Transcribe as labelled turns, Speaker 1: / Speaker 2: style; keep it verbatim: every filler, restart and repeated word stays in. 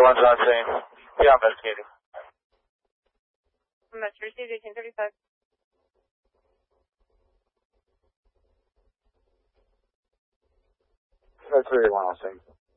Speaker 1: one's on scene. Yeah, I'm investigating.
Speaker 2: Message received eighteen thirty-five.
Speaker 1: That's three one on scene.